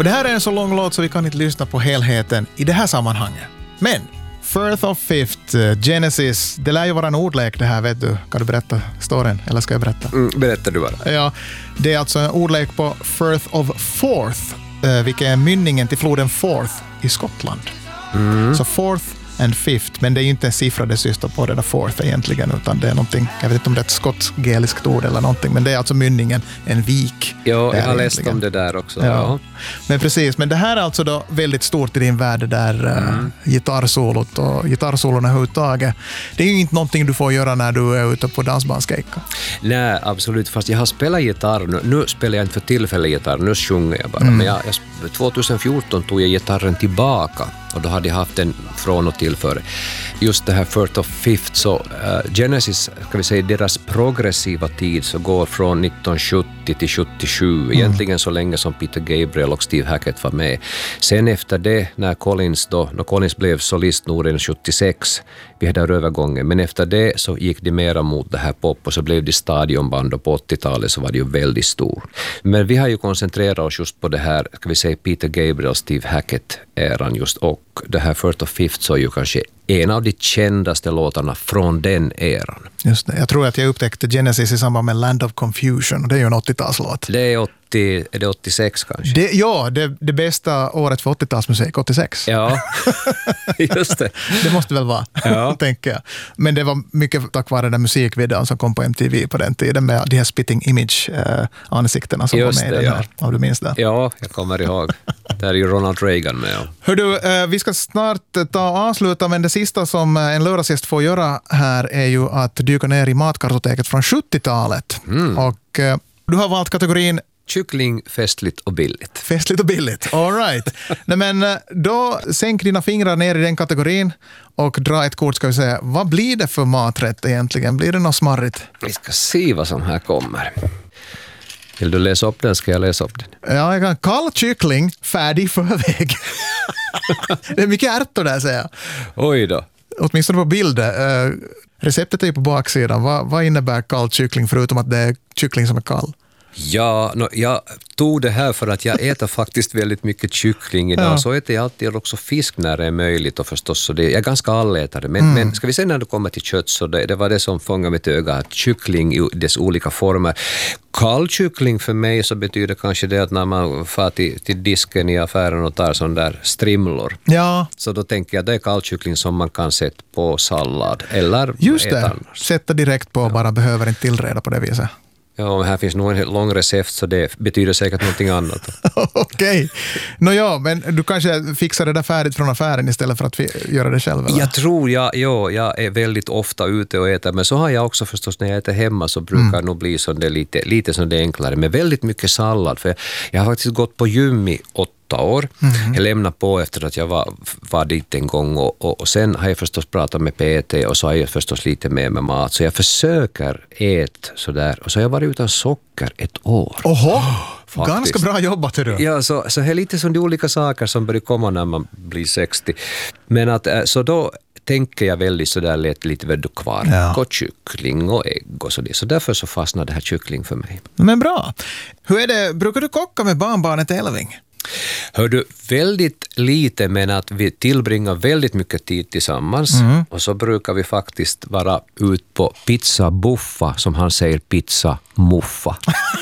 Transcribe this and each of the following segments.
Och det här är en så lång låt så vi kan inte lyssna på helheten i det här sammanhanget. Men Firth of Fifth, Genesis, det lär ju vara en ordlek det här, vet du. Kan du berätta storyn, eller ska jag berätta? Berätta du bara. Ja, det är alltså en ordlek på Firth of Forth, vilket är mynningen till floden Forth i Skottland. Så Forth and Fifth, men det är ju inte en siffra det syftar på det där Forth egentligen, utan det är någonting, jag vet inte om det är ett skotsk-geliskt ord eller någonting, men det är alltså mynningen, en vik. Ja, jag har läst om det där också. Ja. Men precis, men det här är alltså då väldigt stort i din värld där gitarrsolot och gitarrsolorna överhuvudtaget. Det är ju inte någonting du får göra när du är ute på dansbandskejka. Nej, absolut, fast jag har spelat gitarr. Nu spelar jag inte för tillfället gitarr, nu sjunger jag bara. Men 2014 tog jag gitarren tillbaka och då hade jag haft den från och till för just det här Firth of Fifth. Så Genesis, ska vi säga, deras progressiva tid så går från 1970 till 77, egentligen så länge som Peter Gabriel och Steve Hackett var med. Sen efter det, när Collins blev solist Norden 76, vi hade övergången, men efter det så gick det mera mot det här pop och så blev det stadionband och på 80-talet så var det ju väldigt stor. Men vi har ju koncentrerat oss just på det här, ska vi säga, Peter Gabriel, Steve Hackett-eran just, och det här Firth of Fifth så är ju kanske en av de kändaste låtarna från den eran. Just det. Jag tror att jag upptäckte Genesis i samband med Land of Confusion. Det är ju en 80-talslåt. Är det 86 kanske? Det bästa året för 80-talsmusik, 86. Ja, just det. Det måste väl vara, tänker jag. Men det var mycket tack vare den musikvideon som kom på MTV på den tiden med de här spitting image-ansiktena som just var med i den här. Om du minns det? Ja, jag kommer ihåg. Där är ju Ronald Reagan med. Hör du, vi ska snart avsluta, men det sista som en lördagsgäst får göra här är ju att dyka ner i matkartoteket från 70-talet. Och du har valt kategorin kyckling, festligt och billigt. Festligt och billigt, all right. Nej, men då sänk dina fingrar ner i den kategorin och dra ett kort, ska vi säga. Vad blir det för maträtt egentligen? Blir det något smarrigt? Vi ska se vad som här kommer. Vill du läsa upp den? Ska jag läsa upp den? Ja, jag kan. Kall kyckling, färdig förväg. Det är mycket ärtor där, säger jag. Oj då. Åtminstone på bilder. Receptet är ju på baksidan. Vad innebär kall kyckling förutom att det är kyckling som är kall? Ja, jag tog det här för att jag äter faktiskt väldigt mycket kyckling idag. Så äter jag alltid också fisk när det är möjligt, och förstås så jag är ganska allätare. Men ska vi se när det kommer till kött, så det var det som fångade mitt öga, att kyckling i dess olika former. Kallkyckling för mig så betyder kanske det att när man far till disken i affären och tar sån där strimlor. Ja. Så då tänker jag det är kallkyckling som man kan sätta på sallad eller just det, annars. Sätta direkt på, bara behöver inte tillreda på det viset. Ja, men här finns nog en lång recept, så det betyder säkert någonting annat. Okej. Ja, men du kanske fixar det där färdigt från affären istället för att göra det själv, eller? Jag tror, jag är väldigt ofta ute och äter, men så har jag också förstås när jag äter hemma så brukar det nog bli så det lite så det enklare, med väldigt mycket sallad. För jag har faktiskt gått på gym i 8 år. Jag lämnade på efter att jag var dit en gång och sen har jag förstås pratat med PT och så har jag förstås lite med mat. Så jag försöker äta sådär, och så har jag varit utan socker 1 år. Oho, ganska bra jobbat är du. Ja, så är lite som de olika saker som börjar komma när man blir 60. Men att så då tänker jag väldigt sådär lite väl kvar. Ja. Och kyckling och ägg och sådär. Så därför så fastnar det här kyckling för mig. Men bra. Hur är det, brukar du kocka med barnbarnet Elving? Hör du, väldigt lite, men att vi tillbringar väldigt mycket tid tillsammans. Och så brukar vi faktiskt vara ut på pizza buffa, som han säger, pizza muffa.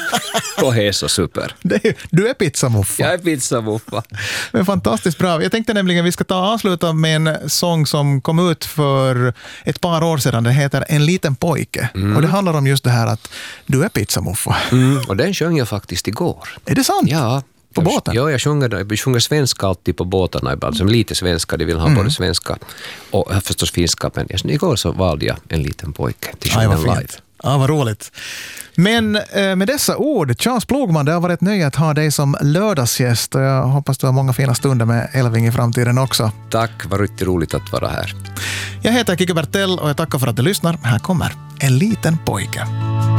Och det är så super. Du är pizza muffa. Jag är pizza muffa. Men fantastiskt bra. Jag tänkte nämligen vi ska avsluta med en sång som kom ut för ett par år sedan. Den heter En liten pojke. Och det handlar om just det här att du är pizza muffa. Och den sjöng jag faktiskt igår. Är det sant? Ja. På båten? Ja, jag sjunger svenska alltid på båtarna ibland. Som lite svenska, de vill ha både svenska och förstås finska. Men igår så valde jag En liten pojke till sjungen live. Ja, vad roligt. Men med dessa ord, Charles Plogman, det har varit ett nöje att ha dig som lördagsgäst. Och jag hoppas du har många fina stunder med Elving i framtiden också. Tack, var riktigt roligt att vara här. Jag heter Kike Bertell och jag tackar för att du lyssnar. Här kommer En liten pojke.